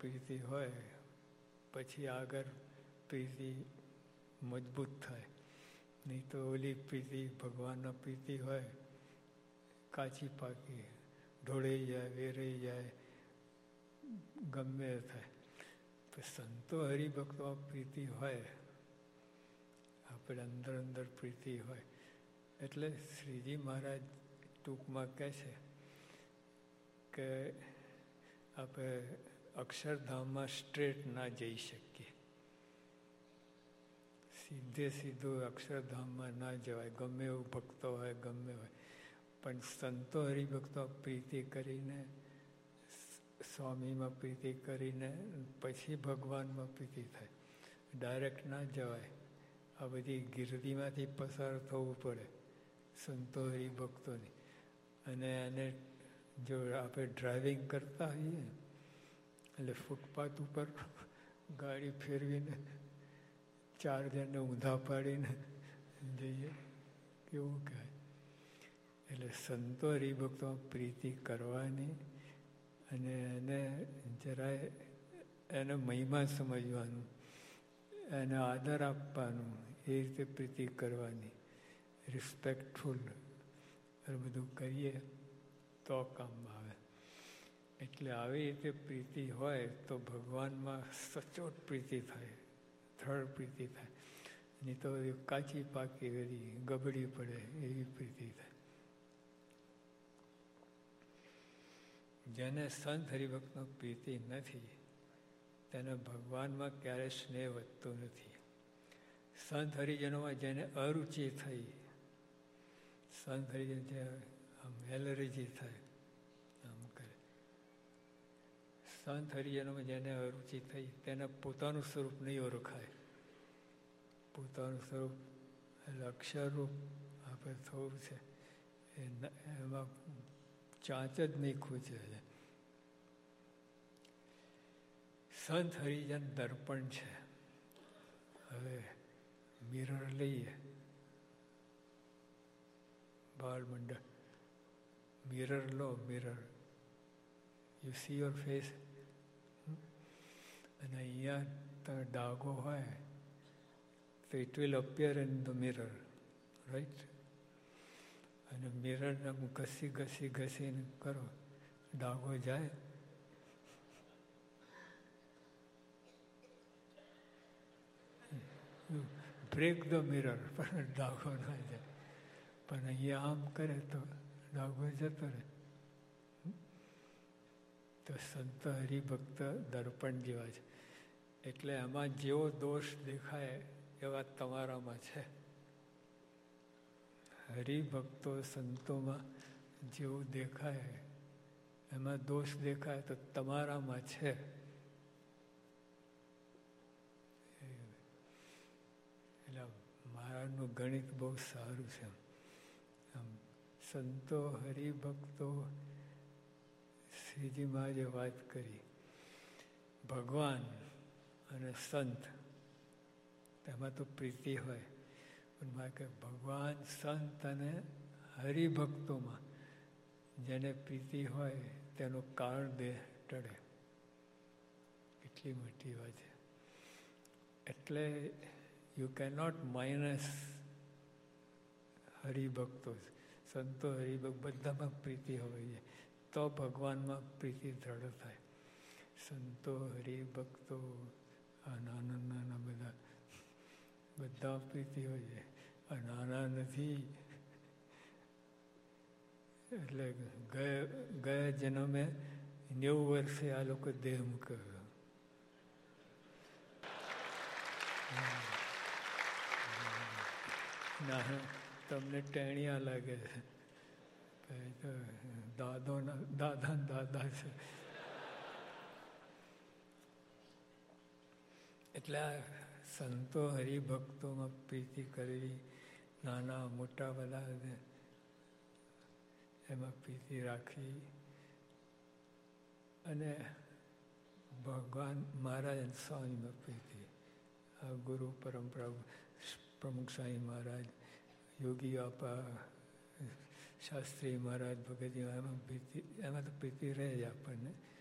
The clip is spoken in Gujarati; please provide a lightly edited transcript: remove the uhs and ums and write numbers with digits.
પ્રીતિ હોય પછી આગળ પ્રીતિ મજબૂત થાય. નહીં તો ઓલી પ્રીતિ ભગવાનના પ્રીતિ હોય કાચી પાકી, ઢોળાઈ જાય, વેરાઈ જાય, ગમે થાય. સંતો હરિભક્તોમાં પ્રીતિ હોય, આપણે અંદર અંદર પ્રીતિ હોય. એટલે શ્રીજી મહારાજ ટૂંકમાં કહે છે કે આપણે અક્ષરધામમાં સ્ટ્રેટ ના જઈ શકીએ, સીધું અક્ષરધામમાં ના જવાય. ગમે એવું ભક્તો હોય, ગમે હોય, પણ સંતો હરિભક્તો પ્રીતિ કરીને, સ્વામીમાં પ્રીતિ કરીને પછી ભગવાનમાં પ્રીતિ થાય. ડાયરેક્ટ ના જવાય. આ બધી ગીરદીમાંથી પસાર થવું પડે સંતો હરિભક્તોની. અને એને જો આપણે ડ્રાઇવિંગ કરતા હોઈએ એટલે ફૂટપાથ ઉપર ગાડી ફેરવીને 4 જણને ઊંધા પાડીને જઈએ, કેવું કહે. એટલે સંતો હરિભક્તોમાં પ્રીતિ કરવાની અને એને જરાય એને મહિમા સમજવાનું, એને આદર આપવાનું, એ રીતે પ્રીતિ કરવાની, રિસ્પેક્ટફુલ બધું કરીએ તો કામમાં આવે. એટલે આવી રીતે પ્રીતિ હોય તો ભગવાનમાં સચોટ પ્રીતિ થાય, દ્રઢ પ્રીતિ થાય. નહીં તો કાચી પાકી બધી ગબડી પડે એવી પ્રીતિ થાય. જેને સંત હરિભક્તનો પ્રીતિ નથી તેને ભગવાનમાં ક્યારે સ્નેહ વધતો નથી. સંત હરિજનોમાં જેને અરુચિ થઈ, સંત હરિજન જે આમ એલર્જી થાય આમ કરે, સંત હરિજનોમાં જેને અરુચિ થઈ તેને પોતાનું સ્વરૂપ નહીં ઓળખાય. પોતાનું સ્વરૂપ એટલે અક્ષરરૂપ આપણે થવું છે એમાં ચાંચ જ નહીં ખૂચે. સંત હરિજન દર્પણ છે. હવે મિરર લઈએ, બાળ મંડળ, mirror law, mirror, you C your face. અને અહીંયા તમે ડાઘો હોય તો it will appear in the mirror, right? અને મિરરને ઘસીને કરો, ડાઘો જાય? બ્રેક ધ મિરર, પણ ડાઘો ના જાય. પણ અહીંયા આમ કરે તો ડાઘો જતો રહે. તો સંત હરિભક્ત દર્પણ જેવા છે. એટલે એમાં જેવો દોષ દેખાય એવા તમારામાં છે. હરિભક્તો સંતોમાં જેવું દેખાય એમાં દોષ દેખાય તો તમારામાં છે. એટલે મહારાજનું ગણિત બહુ સારું છે. આમ સંતો હરિભક્તો, શ્રીજી મહારાજે વાત કરી, ભગવાન અને સંત તેમાં તો પ્રીતિ હોય, પણ મારે કે ભગવાન, સંત અને હરિભક્તોમાં જેને પ્રીતિ હોય તેનું કારણ દેહ ટળે. કેટલી મોટી વાત છે. એટલે યુ કેન નોટ માઇનસ હરિભક્તો, સંતો હરિભક્ત બધામાં પ્રીતિ હોવી જોઈએ તો ભગવાનમાં પ્રીતિ દ્રઢ થાય. સંતો હરિભક્તો આ નાના બધા પ્રીતિ હોય છે. આ નાના નથી. એટલે ગયા જન્મે 90 વર્ષે આ લોકો દેહ મૂક્યો. ના, તમને ટેણિયા લાગે છે. દાદા છે. એટલે આ સંતો હરિભક્તોમાં પ્રીતિ કરવી, નાના મોટા બધા એમાં પ્રીતિ રાખવી, અને ભગવાન મહારાજ સ્વામીમાં પ્રીતિ. આ ગુરુ પરંપરા, પ્રમુખ સ્વામી મહારાજ, યોગી આપા, શાસ્ત્રી મહારાજ, ભગતજી, એમાં તો પ્રીતિ રહે જ આપણને.